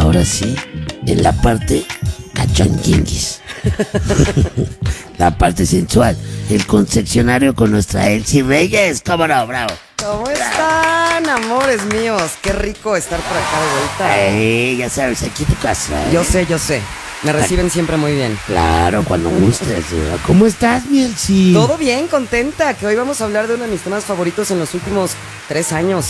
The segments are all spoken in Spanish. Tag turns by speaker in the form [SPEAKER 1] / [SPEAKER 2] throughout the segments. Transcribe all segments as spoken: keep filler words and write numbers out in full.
[SPEAKER 1] ahora sí, en la parte cachonquinguis. La parte sensual. El concesionario con nuestra Elsie Reyes. ¿Cómo no, bravo?
[SPEAKER 2] ¿Cómo están, amores míos? Qué rico estar por acá de vuelta.
[SPEAKER 1] Eh, ya sabes, aquí en tu casa. ¿eh?
[SPEAKER 2] Yo sé, yo sé. Me reciben siempre muy bien.
[SPEAKER 1] Claro, cuando gustes. ¿Cómo estás, mi Elsie?
[SPEAKER 2] Todo bien, contenta. Que hoy vamos a hablar de uno de mis temas favoritos en los últimos tres años.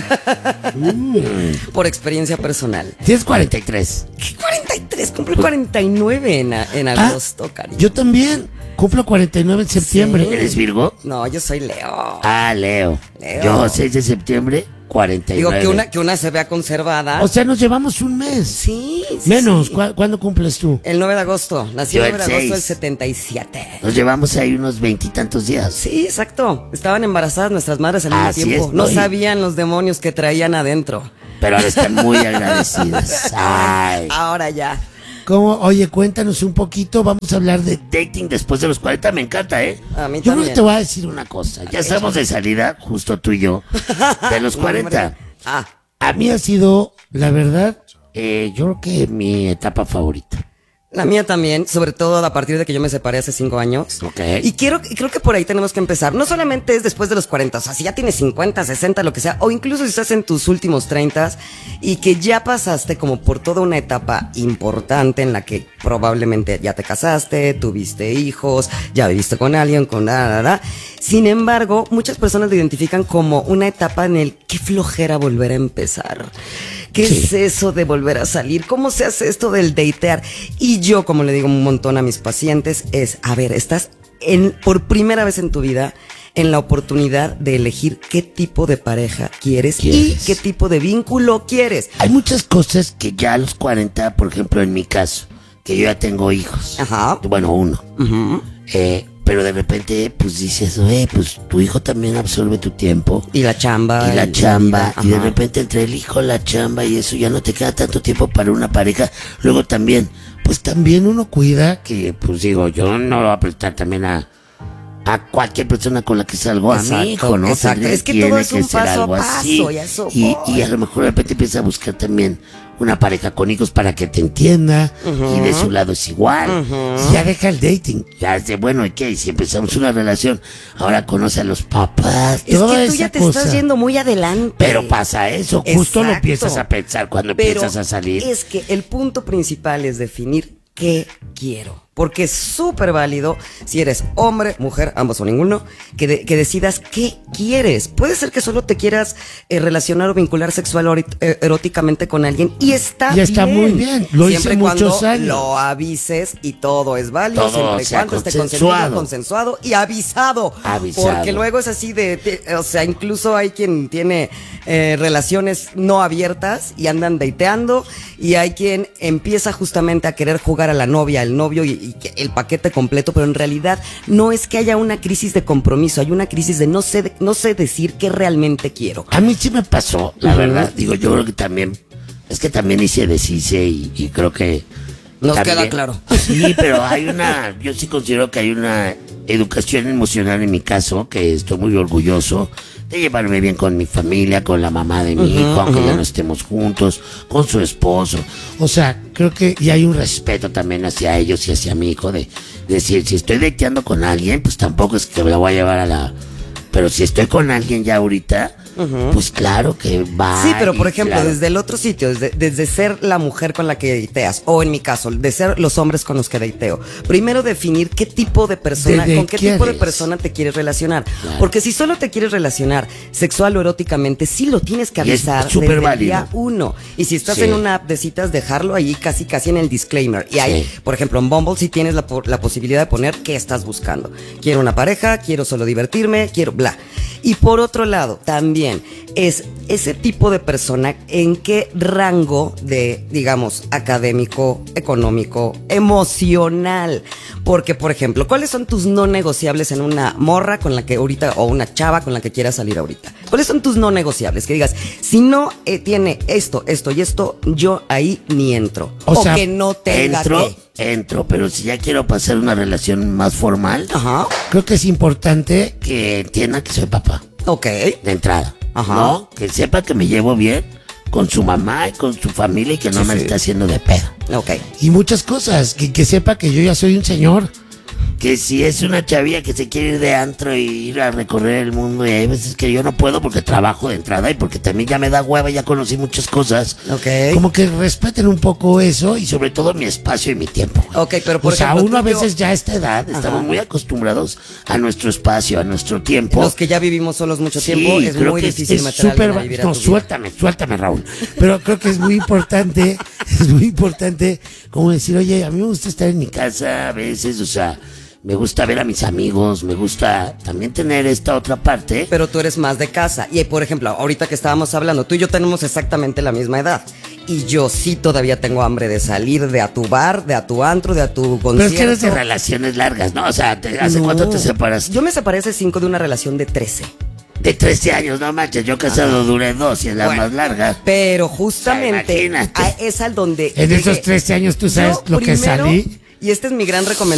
[SPEAKER 2] Mm. Por experiencia personal.
[SPEAKER 1] Tienes cuarenta y tres.
[SPEAKER 2] ¿Qué cuarenta y tres? Cumple cuarenta y nueve en, en agosto, ah, cariño.
[SPEAKER 1] Yo también. Cumplo cuarenta y nueve en septiembre.
[SPEAKER 2] Sí.
[SPEAKER 1] ¿Eres Virgo?
[SPEAKER 2] No, yo soy Leo.
[SPEAKER 1] Ah, Leo.
[SPEAKER 2] Leo.
[SPEAKER 1] Yo, seis de septiembre, cuarenta y nueve.
[SPEAKER 2] Digo, que una, que una se vea conservada.
[SPEAKER 1] O sea, nos llevamos un mes.
[SPEAKER 2] Sí, sí.
[SPEAKER 1] Menos.
[SPEAKER 2] Sí.
[SPEAKER 1] ¿Cu- ¿Cuándo cumples tú?
[SPEAKER 2] El nueve de agosto. Nací
[SPEAKER 1] Yo
[SPEAKER 2] el nueve
[SPEAKER 1] el
[SPEAKER 2] de agosto del
[SPEAKER 1] seis.
[SPEAKER 2] setenta y siete.
[SPEAKER 1] Nos llevamos ahí unos veintitantos días.
[SPEAKER 2] Sí, exacto. Estaban embarazadas nuestras madres al mismo
[SPEAKER 1] Así
[SPEAKER 2] tiempo.
[SPEAKER 1] es,
[SPEAKER 2] no
[SPEAKER 1] ¿no?
[SPEAKER 2] sabían los demonios que traían adentro.
[SPEAKER 1] Pero ahora están muy agradecidas. Ay.
[SPEAKER 2] Ahora ya.
[SPEAKER 1] ¿Cómo? Oye, cuéntanos un poquito. Vamos a hablar de dating después de los cuarenta. Me encanta, ¿eh?
[SPEAKER 2] A mí
[SPEAKER 1] Yo creo
[SPEAKER 2] también.
[SPEAKER 1] que te voy a decir una cosa. Ya estamos de salida, justo tú y yo, de los cuarenta.
[SPEAKER 2] Ah,
[SPEAKER 1] A mí ha sido, la verdad, eh, yo creo que mi etapa favorita.
[SPEAKER 2] la mía también, sobre todo a partir de que yo me separé hace cinco años.
[SPEAKER 1] Ok.
[SPEAKER 2] Y quiero, y creo que por ahí tenemos que empezar. No solamente es después de los cuarenta, o sea, si ya tienes cincuenta, sesenta, lo que sea, o incluso si estás en tus últimos treinta y que ya pasaste como por toda una etapa importante en la que probablemente ya te casaste, tuviste hijos, ya viviste con alguien, con nada, nada. Sin embargo, muchas personas lo identifican como una etapa en el que flojera volver a empezar. ¿Qué
[SPEAKER 1] Sí.
[SPEAKER 2] es eso de volver a salir? ¿Cómo se hace esto del datear? Y yo, como le digo un montón a mis pacientes, es, a ver, estás en, por primera vez en tu vida en la oportunidad de elegir qué tipo de pareja quieres,
[SPEAKER 1] ¿Quieres?
[SPEAKER 2] y qué tipo de vínculo quieres.
[SPEAKER 1] Hay muchas cosas que ya a los cuarenta, por ejemplo, en mi caso, que yo ya tengo hijos.
[SPEAKER 2] Ajá.
[SPEAKER 1] Bueno, uno.
[SPEAKER 2] Uh-huh.
[SPEAKER 1] Eh, pero de repente, pues dices, eh, pues tu hijo también absorbe tu tiempo.
[SPEAKER 2] Y la chamba.
[SPEAKER 1] Y la chamba,
[SPEAKER 2] vida,
[SPEAKER 1] y de
[SPEAKER 2] ajá.
[SPEAKER 1] repente entre el hijo, la chamba y eso ya no te queda tanto tiempo para una pareja. Luego también, pues también uno cuida que, pues digo, yo no lo voy a prestar también a, a cualquier persona con la que salgo, a
[SPEAKER 2] Exacto,
[SPEAKER 1] mi hijo, ¿no?
[SPEAKER 2] exacto.
[SPEAKER 1] Tendría-
[SPEAKER 2] Es que
[SPEAKER 1] tiene
[SPEAKER 2] todo es un
[SPEAKER 1] ser
[SPEAKER 2] paso a
[SPEAKER 1] algo
[SPEAKER 2] paso,
[SPEAKER 1] así.
[SPEAKER 2] y a eso
[SPEAKER 1] y,
[SPEAKER 2] voy.
[SPEAKER 1] y a lo mejor de repente empieza a buscar también una pareja con hijos para que te entienda,
[SPEAKER 2] Ujú.
[SPEAKER 1] y de su lado es igual.
[SPEAKER 2] Ujú.
[SPEAKER 1] Y ya deja el dating, ya es de, bueno, ¿y qué? Y si empezamos una relación, ahora conoce a los papás,
[SPEAKER 2] Es
[SPEAKER 1] toda
[SPEAKER 2] que tú
[SPEAKER 1] esa
[SPEAKER 2] ya te
[SPEAKER 1] cosa.
[SPEAKER 2] estás yendo muy adelante.
[SPEAKER 1] Pero pasa eso, justo lo
[SPEAKER 2] Exacto.
[SPEAKER 1] empiezas a pensar cuando
[SPEAKER 2] Pero
[SPEAKER 1] empiezas a salir.
[SPEAKER 2] Es que el punto principal es definir qué quiero. Porque es súper válido, si eres hombre, mujer, ambos o ninguno, que, de- que decidas qué quieres. Puede ser que solo te quieras eh, relacionar o vincular sexual o eri- eh, eróticamente con alguien, y está
[SPEAKER 1] Y está
[SPEAKER 2] bien.
[SPEAKER 1] muy bien. Lo hice
[SPEAKER 2] Siempre y
[SPEAKER 1] muchos
[SPEAKER 2] cuando
[SPEAKER 1] años.
[SPEAKER 2] lo avises, y todo es válido,
[SPEAKER 1] Todo
[SPEAKER 2] siempre y
[SPEAKER 1] sea
[SPEAKER 2] cuando esté
[SPEAKER 1] consensuado.
[SPEAKER 2] consentido, consensuado y avisado.
[SPEAKER 1] Avisado.
[SPEAKER 2] Porque luego es así de, de- o sea, incluso hay quien tiene eh, relaciones no abiertas y andan dateando, y hay quien empieza justamente a querer jugar a la novia, al novio y, y que el paquete completo, pero en realidad no es que haya una crisis de compromiso, hay una crisis de no sé, de- no sé decir qué realmente quiero.
[SPEAKER 1] A mí sí me pasó, la
[SPEAKER 2] Ujú.
[SPEAKER 1] verdad. Digo, yo creo que también, es que también hice deshice y, y creo que...
[SPEAKER 2] Nos
[SPEAKER 1] también-
[SPEAKER 2] queda claro.
[SPEAKER 1] Sí, pero hay una, yo sí considero que hay una educación emocional en mi caso, que estoy muy orgulloso de llevarme bien con mi familia, con la mamá de mi
[SPEAKER 2] Ujú,
[SPEAKER 1] hijo, aunque
[SPEAKER 2] ujú.
[SPEAKER 1] ya no estemos juntos, con su esposo. O sea, creo que y hay un respeto también hacia ellos y hacia mi hijo de, de decir, si estoy dateando con alguien, pues tampoco es que me la voy a llevar a la... Pero si estoy con alguien ya ahorita,
[SPEAKER 2] Ujú.
[SPEAKER 1] pues claro que va.
[SPEAKER 2] Sí, pero por
[SPEAKER 1] y
[SPEAKER 2] ejemplo,
[SPEAKER 1] claro.
[SPEAKER 2] desde el otro sitio, desde, desde ser la mujer con la que dateas, o en mi caso, de ser los hombres con los que dateo, primero definir qué tipo de persona,
[SPEAKER 1] ¿De
[SPEAKER 2] con qué tipo de
[SPEAKER 1] quieres?
[SPEAKER 2] persona te quieres relacionar.
[SPEAKER 1] Claro.
[SPEAKER 2] Porque si solo te quieres relacionar sexual o eróticamente, sí lo tienes que
[SPEAKER 1] Y es
[SPEAKER 2] avisar
[SPEAKER 1] súper
[SPEAKER 2] desde el
[SPEAKER 1] válido.
[SPEAKER 2] día uno. Y si estás
[SPEAKER 1] Sí.
[SPEAKER 2] en una app de citas, dejarlo ahí casi casi en el disclaimer. Y hay,
[SPEAKER 1] Sí.
[SPEAKER 2] por ejemplo, en Bumble sí tienes la, po- la posibilidad de poner qué estás buscando. Quiero una pareja, quiero solo divertirme, quiero bla. Y por otro lado, también es ese tipo de persona en qué rango de, digamos, académico, económico, emocional. Porque, por ejemplo, ¿cuáles son tus no negociables en una morra con la que ahorita, o una chava con la que quieras salir ahorita? ¿Cuáles son tus no negociables? Que digas, si no eh, tiene esto, esto y esto, yo ahí ni entro.
[SPEAKER 1] O
[SPEAKER 2] O,
[SPEAKER 1] sea,
[SPEAKER 2] que no tenga
[SPEAKER 1] entro,
[SPEAKER 2] que.
[SPEAKER 1] entro, pero si ya quiero pasar una relación más formal,
[SPEAKER 2] Ajá.
[SPEAKER 1] creo que es importante que entienda que soy papá,
[SPEAKER 2] Ok.
[SPEAKER 1] de entrada.
[SPEAKER 2] Ajá.
[SPEAKER 1] ¿No? Que sepa que me llevo bien con su mamá y con su familia y que no
[SPEAKER 2] Sí,
[SPEAKER 1] me
[SPEAKER 2] sí.
[SPEAKER 1] esté haciendo de pedo.
[SPEAKER 2] Ok.
[SPEAKER 1] Y muchas cosas, que, que sepa que yo ya soy un señor. Que si es una chavilla que se quiere ir de antro y ir a recorrer el mundo, y hay veces que yo no puedo porque trabajo de entrada y porque también ya me da hueva, ya conocí muchas cosas.
[SPEAKER 2] Ok.
[SPEAKER 1] Como que respeten un poco eso y sobre todo mi espacio y mi tiempo.
[SPEAKER 2] Ok, pero por
[SPEAKER 1] o sea,
[SPEAKER 2] ejemplo,
[SPEAKER 1] uno a
[SPEAKER 2] tú y yo-
[SPEAKER 1] veces ya a esta edad estamos
[SPEAKER 2] Ajá.
[SPEAKER 1] muy acostumbrados a nuestro espacio, a nuestro tiempo.
[SPEAKER 2] Los que ya vivimos solos mucho
[SPEAKER 1] Sí,
[SPEAKER 2] tiempo, es
[SPEAKER 1] creo
[SPEAKER 2] muy
[SPEAKER 1] que
[SPEAKER 2] difícil
[SPEAKER 1] es
[SPEAKER 2] meter a alguien
[SPEAKER 1] súper
[SPEAKER 2] a vivir a
[SPEAKER 1] no,
[SPEAKER 2] tu vida.
[SPEAKER 1] suéltame, suéltame, Raúl. Pero creo que es muy importante, es muy importante como decir, oye, a mí me gusta estar en mi casa a veces, o sea, me gusta ver a mis amigos, me gusta también tener esta otra parte.
[SPEAKER 2] Pero tú eres más de casa. Y por ejemplo, ahorita que estábamos hablando, tú y yo tenemos exactamente la misma edad. Y yo sí todavía tengo hambre de salir de a tu bar, de a tu antro, de a tu concierto.
[SPEAKER 1] Pero es que eres de relaciones largas, ¿no? O sea, te- ¿hace
[SPEAKER 2] No.
[SPEAKER 1] cuánto te separas?
[SPEAKER 2] Yo me separé hace cinco de una relación de trece.
[SPEAKER 1] De trece años, no manches, yo casado duré dos y es la
[SPEAKER 2] Bueno,
[SPEAKER 1] más larga.
[SPEAKER 2] Pero justamente
[SPEAKER 1] imagínate.
[SPEAKER 2] a- es al donde
[SPEAKER 1] En
[SPEAKER 2] llegué.
[SPEAKER 1] esos trece años tú sabes
[SPEAKER 2] Yo
[SPEAKER 1] lo que
[SPEAKER 2] primero,
[SPEAKER 1] salí.
[SPEAKER 2] Y esta es mi gran recomendación.